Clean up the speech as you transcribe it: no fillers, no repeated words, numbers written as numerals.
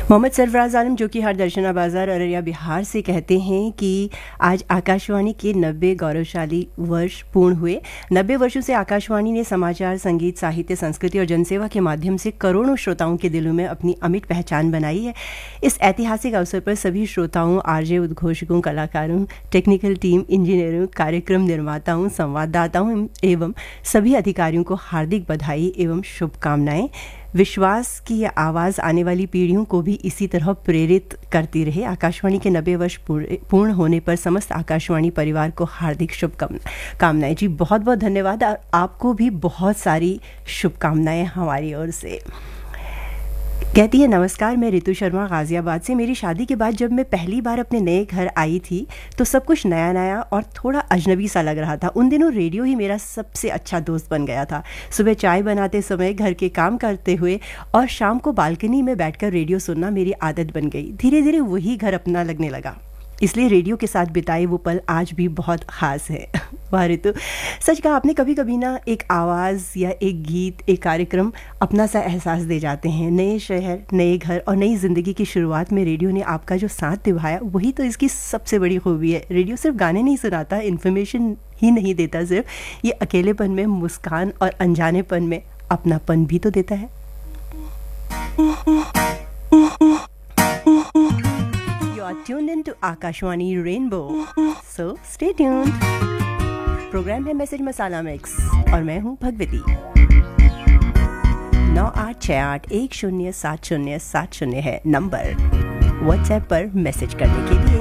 मोहम्मद सरफराज आलम जो कि हरदर्शना बाजार अररिया बिहार से कहते हैं कि आज आकाशवाणी के 90 गौरवशाली वर्ष पूर्ण हुए। 90 वर्षों से आकाशवाणी ने समाचार, संगीत, साहित्य, संस्कृति और जनसेवा के माध्यम से करोड़ों श्रोताओं के दिलों में अपनी अमिट पहचान बनाई है। इस ऐतिहासिक अवसर पर सभी श्रोताओं, आरजे, उद्घोषकों, कलाकारों, टेक्निकल टीम, इंजीनियरों, कार्यक्रम निर्माताओं, संवाददाताओं एवं सभी अधिकारियों को हार्दिक बधाई एवं शुभकामनाएं। विश्वास की यह आवाज़ आने वाली पीढ़ियों को भी इसी तरह प्रेरित करती रहे। आकाशवाणी के 90 वर्ष पूर्ण होने पर समस्त आकाशवाणी परिवार को हार्दिक शुभकामनाएं। जी बहुत बहुत धन्यवाद। आपको भी बहुत सारी शुभकामनाएं हमारी ओर से। कहती है, नमस्कार, मैं रितु शर्मा गाजियाबाद से। मेरी शादी के बाद जब मैं पहली बार अपने नए घर आई थी तो सब कुछ नया नया और थोड़ा अजनबी सा लग रहा था। उन दिनों रेडियो ही मेरा सबसे अच्छा दोस्त बन गया था। सुबह चाय बनाते समय, घर के काम करते हुए और शाम को बालकनी में बैठकर रेडियो सुनना मेरी आदत बन गई। धीरे धीरे वही घर अपना लगने लगा, इसलिए रेडियो के साथ बिताए वो पल आज भी बहुत ख़ास है। वाह रितु, सच कहा आपने। कभी कभी ना एक आवाज़ या एक गीत, एक कार्यक्रम अपना सा एहसास दे जाते हैं। नए शहर, नए घर और नई ज़िंदगी की शुरुआत में रेडियो ने आपका जो साथ निभाया, वही तो इसकी सबसे बड़ी खूबी है। रेडियो सिर्फ गाने नहीं सुनाता, इन्फॉर्मेशन ही नहीं देता सिर्फ, ये अकेलेपन में मुस्कान और अनजानेपन में अपनापन भी तो देता है। You are tuned into Akashwani Rainbow, so stay tuned. Programme है मैसेज मसाला मिक्स और मैं हूँ भगवती। 9868107070 है नंबर व्हाट्सएप पर मैसेज करने के लिए।